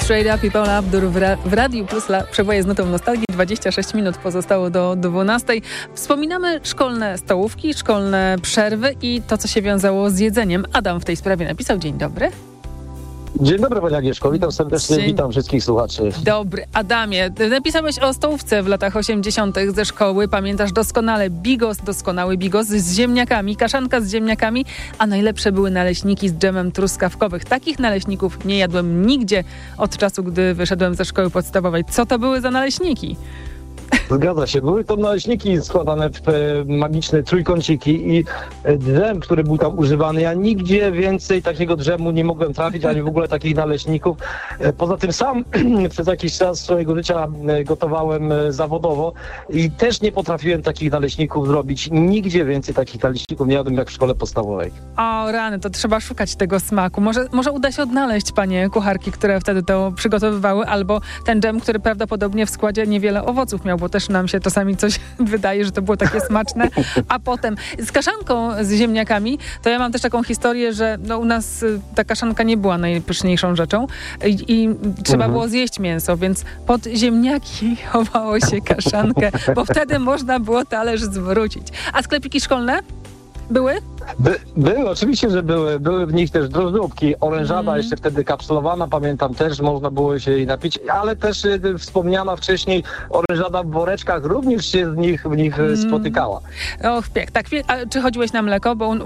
Straight Up i Paula Abdul w Radiu Plus przeboje z nutą nostalgii. 26 minut pozostało do 12. Wspominamy szkolne stołówki, szkolne przerwy i to, co się wiązało z jedzeniem. Adam w tej sprawie napisał. Dzień dobry. Dzień dobry, Pani Agnieszko. Witam serdecznie, witam wszystkich słuchaczy. Dobry. Adamie, napisałeś o stołówce w latach 80. ze szkoły. Pamiętasz doskonale doskonały bigos z ziemniakami, kaszanka z ziemniakami, a najlepsze były naleśniki z dżemem truskawkowych. Takich naleśników nie jadłem nigdzie od czasu, gdy wyszedłem ze szkoły podstawowej. Co to były za naleśniki? Zgadza się. Były to naleśniki składane w magiczne trójkąciki i dżem, który był tam używany. Ja nigdzie więcej takiego dżemu nie mogłem trafić, ani w ogóle takich naleśników. Poza tym sam przez jakiś czas swojego życia gotowałem zawodowo i też nie potrafiłem takich naleśników zrobić. Nigdzie więcej takich naleśników nie jadłem jak w szkole podstawowej. O rany, to trzeba szukać tego smaku. Może uda się odnaleźć, panie kucharki, które wtedy to przygotowywały, albo ten dżem, który prawdopodobnie w składzie niewiele owoców miał, bo też nam się czasami coś wydaje, że to było takie smaczne, a potem z kaszanką z ziemniakami, to ja mam też taką historię, że u nas ta kaszanka nie była najpyszniejszą rzeczą i trzeba było zjeść mięso, więc pod ziemniaki chowało się kaszankę, bo wtedy można było talerz zwrócić. A sklepiki szkolne? Były? Były, oczywiście, że były. Były w nich też drożdżówki, orężada jeszcze wtedy kapsulowana, pamiętam też, można było się jej napić, ale też wspomniana wcześniej orężada w woreczkach również się w nich spotykała. Och, tak. A czy chodziłeś na mleko? Bo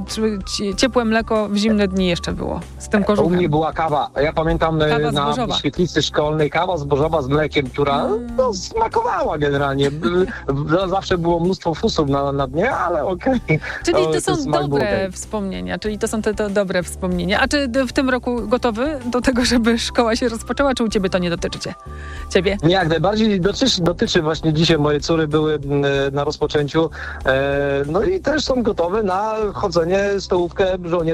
ciepłe mleko w zimne dni jeszcze było z tym kożuchem. U mnie była kawa. Ja pamiętam na świetlicy szkolnej kawa zbożowa z mlekiem, która smakowała generalnie. Zawsze było mnóstwo fusów na dnie, ale okej. Czyli to są dobre wspomnienia, dobre wspomnienia. A czy w tym roku gotowy do tego, żeby szkoła się rozpoczęła, czy u ciebie to nie dotyczy ciebie? Nie, jak najbardziej dotyczy. Właśnie dzisiaj moje córy były na rozpoczęciu, no i też są gotowe na chodzenie stołówkę żołnierzy